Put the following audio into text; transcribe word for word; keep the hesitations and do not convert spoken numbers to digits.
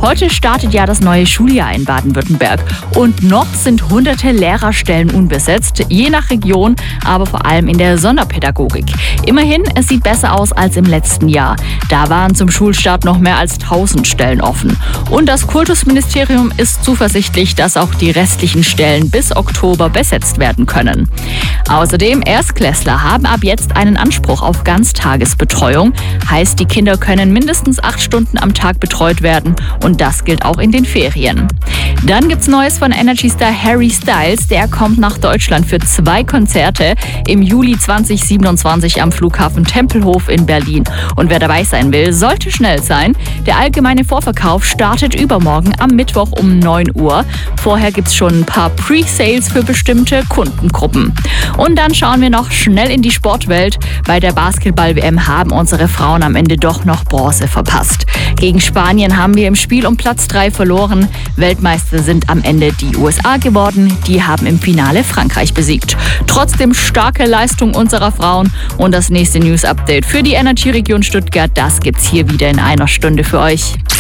Heute startet ja das neue Schuljahr in Baden-Württemberg und noch sind hunderte Lehrerstellen unbesetzt, je nach Region, aber vor allem in der Sonderpädagogik. Immerhin, es sieht besser aus als im letzten Jahr. Da waren zum Schulstart noch mehr als tausend Stellen offen. Und das Kultusministerium ist zuversichtlich, dass auch die restlichen Stellen bis Oktober besetzt werden können. Außerdem, Erstklässler haben ab jetzt einen Anspruch auf Ganztagesbetreuung. Heißt, die Kinder können mindestens acht Stunden am Tag betreut werden und das gilt auch in den Ferien. Dann gibt's Neues von Energy-Star Harry Styles. Der kommt nach Deutschland für zwei Konzerte im Juli zwanzig siebenundzwanzig am Flughafen Tempelhof in Berlin. Und wer dabei sein will, sollte schnell sein. Der allgemeine Vorverkauf startet übermorgen am Mittwoch um neun Uhr. Vorher gibt's schon ein paar Pre-Sales für bestimmte Kundengruppen. Und dann schauen wir noch schnell in die Sportwelt. Bei der Basketball-W M haben unsere Frauen am Ende doch noch Bronze verpasst. Gegen Spanien haben wir im Spiel um Platz drei verloren. Weltmeister sind am Ende die U S A geworden. Die haben im Finale Frankreich besiegt. Trotzdem starke Leistung unserer Frauen. Und das nächste News-Update für die Energy-Region Stuttgart, das gibt's hier wieder in einer Stunde für euch.